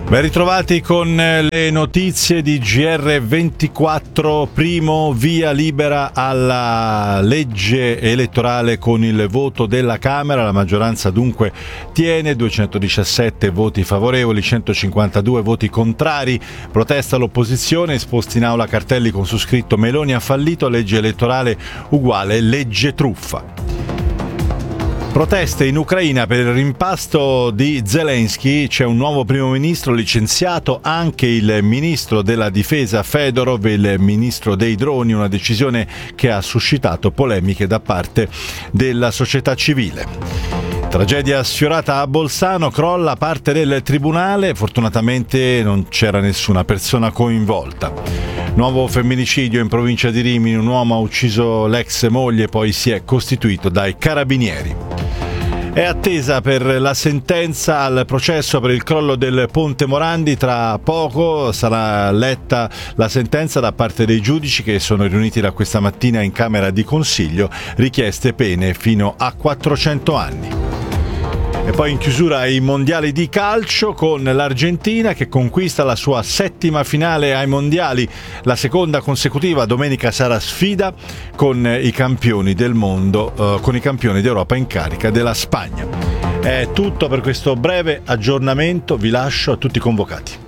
Ben ritrovati con le notizie di GR24. Primo, via libera alla legge elettorale con il voto della Camera. La maggioranza dunque tiene 217 voti favorevoli, 152 voti contrari. Protesta l'opposizione, esposti in aula cartelli con su scritto Meloni ha fallito, legge elettorale uguale legge truffa. Proteste in Ucraina per il rimpasto di Zelensky, c'è un nuovo primo ministro licenziato, anche il ministro della difesa Fedorov e il ministro dei droni, una decisione che ha suscitato polemiche da parte della società civile. Tragedia sfiorata a Bolzano, crolla parte del tribunale, fortunatamente non c'era nessuna persona coinvolta. Nuovo femminicidio in provincia di Rimini, un uomo ha ucciso l'ex moglie, poi si è costituito dai carabinieri. È attesa per la sentenza al processo per il crollo del Ponte Morandi. Tra poco sarà letta la sentenza da parte dei giudici che sono riuniti da questa mattina in Camera di Consiglio, richieste pene fino a 400 anni. E poi in chiusura i mondiali di calcio con l'Argentina che conquista la sua 7ª finale ai mondiali, la seconda consecutiva. Domenica sarà sfida con i campioni del mondo, con i campioni d'Europa in carica della Spagna. È tutto per questo breve aggiornamento, vi lascio a tutti i convocati.